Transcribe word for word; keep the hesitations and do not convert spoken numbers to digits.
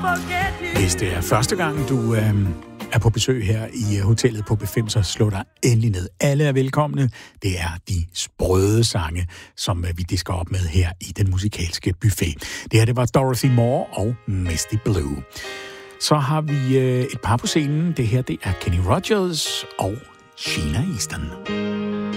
Hvis det er første gang, du øh, er på besøg her i hotellet på B fem, så slå dig endelig ned. Alle er velkomne. Det er de sprøde sange, som øh, vi disker op med her i den musikalske buffet. Det her, det var Dorothy Moore og Misty Blue. Så har vi øh, et par på scenen. Det her, det er Kenny Rogers og Sheena Easton.